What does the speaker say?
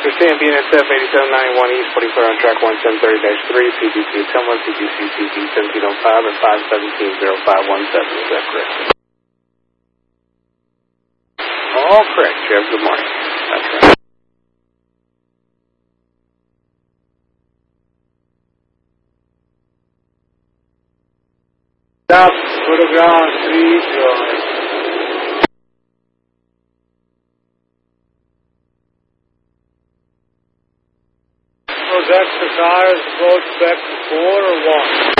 Stand BNSF 8791 East, 44 on track 1730-3, CBC 101, CBC CB 1705 and 517-0517. Is that correct? All correct, Jeff. Good morning. That's right. Stop, photograph, please. That's the tires approach back to 4 or 1?